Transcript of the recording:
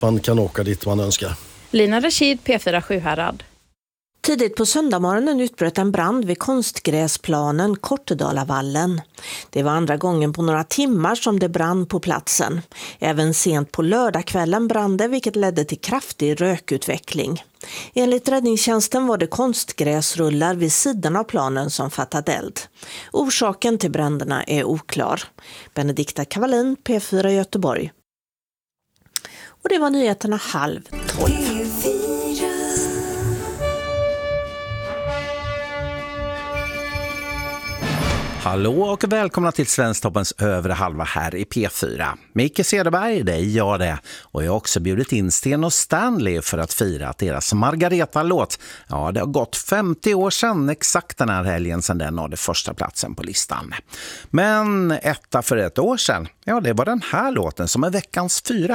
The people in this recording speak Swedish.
Man kan åka dit man önskar. Lina Rashid, P4 Sjuhärad. Tidigt på söndagmorgonen utbröt en brand vid konstgräsplanen Kortedalavallen. Det var andra gången på några timmar som det brann på platsen. Även sent på lördagskvällen brann det, vilket ledde till kraftig rökutveckling. Enligt räddningstjänsten var det konstgräsrullar vid sidan av planen som fattat eld. Orsaken till bränderna är oklar. Benedikta Kavalin, P4 Göteborg. Och det var nyheterna 11:30. Hallå och välkomna till Svensktoppens övre halva här i P4. Micke Cederberg, det är jag det. Och jag har också bjudit in Sten och Stanley för att fira att deras Margareta-låt, ja det har gått 50 år sedan exakt den här helgen sedan den nådde första platsen på listan. Men etta för ett år sedan, ja det var den här låten som är veckans 4.